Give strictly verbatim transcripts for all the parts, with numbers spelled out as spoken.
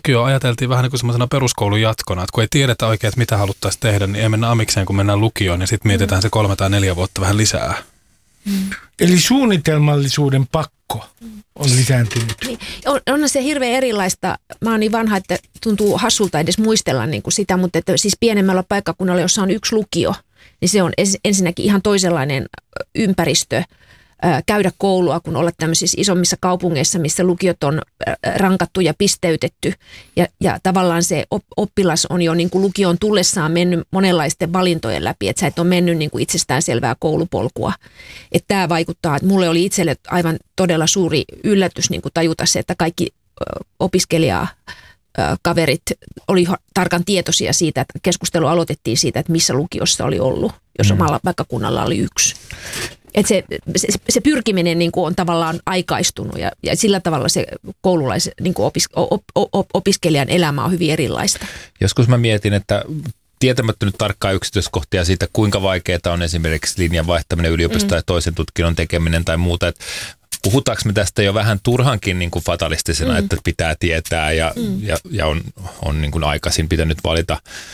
lukio ajateltiin vähän niin kuin semmoisena peruskoulun jatkona, että kun ei tiedetä oikein, että mitä haluttaisiin tehdä, niin ei mennä amikseen, kun mennään lukioon, ja sitten mietitään se kolme tai neljä vuotta vähän lisää. Mm. Eli suunnitelmallisuuden pakko on lisääntynyt. Niin. On, on se hirveän erilaista. Mä oon niin vanha, että tuntuu hassulta edes muistella niin kuin sitä, mutta että siis pienemmällä paikkakunnalla, jossa on yksi lukio, niin se on ensinnäkin ihan toisenlainen ympäristö käydä koulua, kun olla tämmöisissä isommissa kaupungeissa, missä lukiot on rankattu ja pisteytetty. Ja, ja tavallaan se oppilas on jo niin kuin lukion tullessaan mennyt monenlaisten valintojen läpi, että sä et ole mennyt niin kuin itsestäänselvää koulupolkua. Että tämä vaikuttaa, että mulle oli itselle aivan todella suuri yllätys niin kuin tajuta se, että kaikki opiskelijaa kaverit oli tarkan tietoisia siitä, että keskustelu aloitettiin siitä, että missä lukiossa oli ollut, jos omalla paikkakunnalla oli yksi. Että se, se, se pyrkiminen niin kuin on tavallaan aikaistunut ja, ja sillä tavalla se koululais, niin kuin opis, op, op, opiskelijan elämä on hyvin erilaista. Joskus mä mietin, että tietämättä nyt tarkkaa yksityiskohtia siitä, kuinka vaikeaa on esimerkiksi linjan vaihtaminen yliopistoon mm. ja toisen tutkinnon tekeminen tai muuta. Että puhutaanko me tästä jo vähän turhankin niin kuin fatalistisena, mm. että pitää tietää ja, mm. ja, ja on, on niin kuin aikaisin pitänyt valita,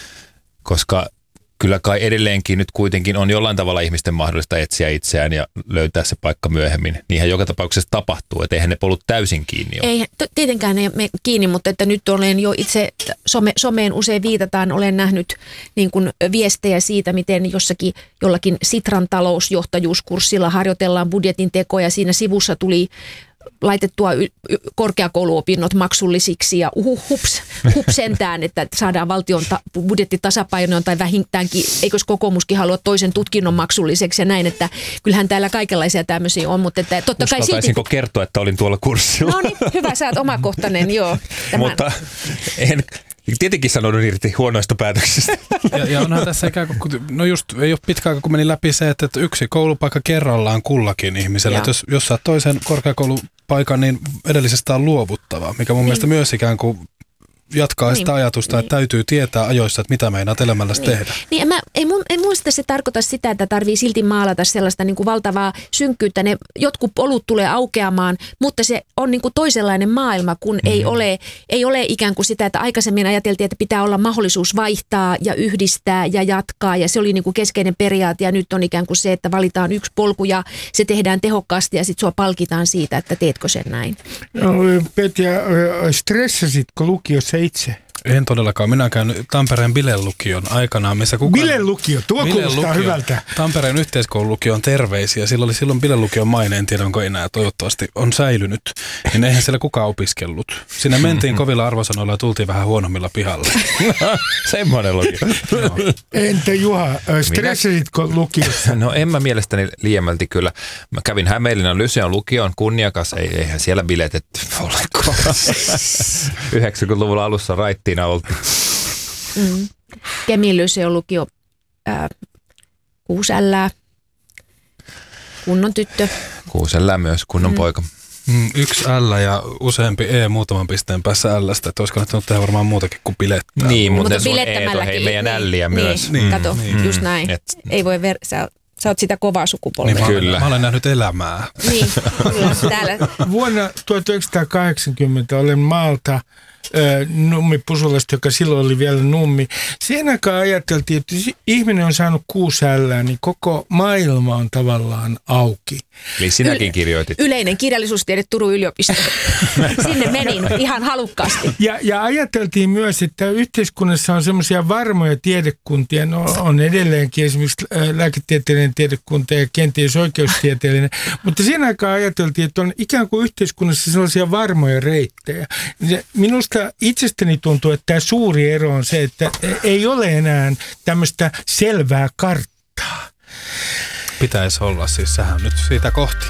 koska kyllä kai edelleenkin nyt kuitenkin on jollain tavalla ihmisten mahdollista etsiä itseään ja löytää se paikka myöhemmin. Niinhän joka tapauksessa tapahtuu, että eihän ne polut täysin kiinni ole. Ei, tietenkään ei mene kiinni, mutta että nyt olen jo itse, some, someen usein viitataan, olen nähnyt niin kuin viestejä siitä, miten jossakin jollakin Sitran talousjohtajuuskurssilla harjoitellaan budjetin tekoa ja siinä sivussa tuli laitettua y- korkeakouluopinnot maksullisiksi ja uhu, hups, hups sentään, että saadaan valtion ta- budjettitasapainoon tai vähintäänkin, eikös kokoomuskin halua toisen tutkinnon maksulliseksi ja näin, että kyllähän täällä kaikenlaisia tämmöisiä on, mutta että totta kai silti... Uskaltaisinko kertoa, että olin tuolla kurssilla? No niin, hyvä, sä oot omakohtainen, joo. Tämän. Mutta en... Tietenkin sanoudun irti huonoista päätöksistä. Ja, ja onhan tässä ikään kuin, no just ei ole pitkä aika, kun meni läpi se, että yksi koulupaikka kerrallaan kullakin ihmisellä. Että jos, jos saat toisen korkeakoulupaikan, niin edellisestä on luovuttava, mikä mun niin. mielestä myös ikään kuin jatkaa niin. sitä ajatusta, että niin. täytyy tietää ajoissa, että mitä meinaat elämälläsi niin. tehdä. Niin, en, mä, ei mun, en muista se tarkoita sitä, että tarvii silti maalata sellaista niin kuin valtavaa synkkyyttä. Ne jotkut polut tulee aukeamaan, mutta se on niin kuin toisenlainen maailma, kun mm. ei, ole, ei ole ikään kuin sitä, että aikaisemmin ajateltiin, että pitää olla mahdollisuus vaihtaa ja yhdistää ja jatkaa. Ja se oli niin kuin keskeinen periaate ja nyt on ikään kuin se, että valitaan yksi polku ja se tehdään tehokkaasti ja sitten sua palkitaan siitä, että teetkö sen näin. No, Petja, stressasitko lukiossa itse? En todellakaan. Minä käyn Tampereen Bile-lukion aikanaan, missä kukaan... Bile-lukio, tuo Bile kuulostaa hyvältä. Tampereen yhteiskoululukion terveisiä. Silloin oli silloin Bile-lukion maine, en tiedä onko enää, toivottavasti on säilynyt. Niin eihän siellä kukaan opiskellut. Siinä mentiin kovilla arvosanoilla ja tultiin vähän huonommilla pihalle. Semmoinen lukio. Entä Juha, stressasitko lukiossa? No en mä mielestäni liiemmälti kyllä. Mä kävin Hämeenlinnan Lyseon lukion kunniakas, ei, eihän siellä biletetty olekaan. yhdeksänkymmentäluvulla alussa raittiina oltiin. Mm. Kemin Lyseon lukio ää, kuusällää, kunnon tyttö. Kuusällää myös, kunnon mm. poika. Mm, yksi L ja useampi E muutaman pisteen päässä L:stä, että olisi kannattanut tehdä varmaan muutakin kuin bilettää. Niin, mutta, mutta sun E on hei meidän niin, L:iä niin, myös. Niin, kato, mm. just näin. Et, ei voi ver- sä, sä oot sitä kovaa sukupolvea. Niin, mä, kyllä. Mä olen nähnyt elämää. Niin, kyllä, täällä. Vuonna tuhatyhdeksänsataakahdeksankymmentä olen maalta Nummi Pusulasta, joka silloin oli vielä Nummi. Sen aikaan ajateltiin, että ihminen on saanut kuusi ällää, niin koko maailma on tavallaan auki. Eli sinäkin kirjoitit. Yleinen kirjallisuustiede Turun yliopisto. Sinne menin ihan halukkaasti. Ja, ja ajateltiin myös, että yhteiskunnassa on semmoisia varmoja tiedekuntia. No, on edelleenkin esimerkiksi lääketieteellinen tiedekunta ja kenties oikeustieteellinen. Mutta sen aikaan ajateltiin, että on ikään kuin yhteiskunnassa sellaisia varmoja reittejä. Minusta itsestäni tuntuu, että tämä suuri ero on se, että ei ole enää tämmöistä selvää karttaa. Pitäisi olla, siis sähän nyt siitä kohti.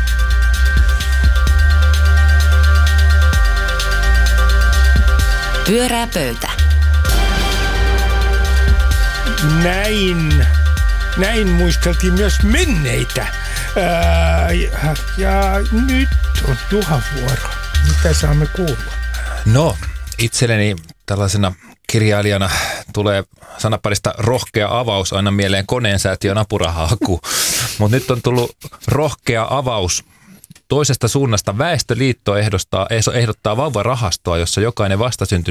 Pyörää pöytä. Näin, näin muisteltiin myös menneitä. Ää, ja nyt on Juha vuoro. Mitä saamme kuulla? No, itselleni tällaisena kirjailijana tulee sanaparista rohkea avaus aina mieleen Koneensäätiön apurahahaku. Mutta nyt on tullut rohkea avaus. Toisesta suunnasta Väestöliitto ehdottaa, ehdottaa vauvarahastoa, jossa jokainen vastasyntynyt